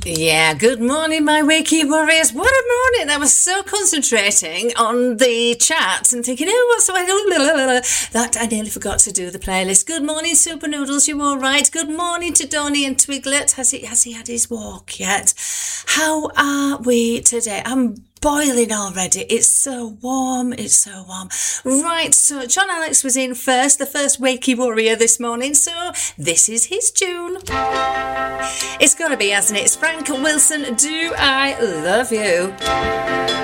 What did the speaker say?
Yeah, good morning, my wakey warriors. What a morning. I was so concentrating on the chat and thinking, oh, what's that I nearly forgot to do the playlist. Good morning, Super Noodles. You all right? Good morning to Donny and Twiglet. Has he had his walk yet? How are we today? I'm boiling already. It's so warm. Right, so John Alex was in first, the first wakey warrior this morning, so this is his tune. It's got to be, hasn't it? It's Frank Wilson, Do I Love You?